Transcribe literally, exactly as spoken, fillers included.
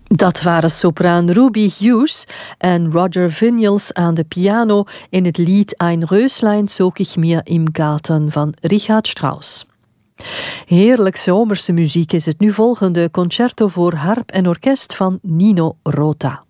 Dat waren sopraan Ruby Hughes en Roger Vinyals aan de piano in het lied Ein Röslein zog ich mir im Garten van Richard Strauss. Heerlijk zomerse muziek is het nu volgende concerto voor harp en orkest van Nino Rota.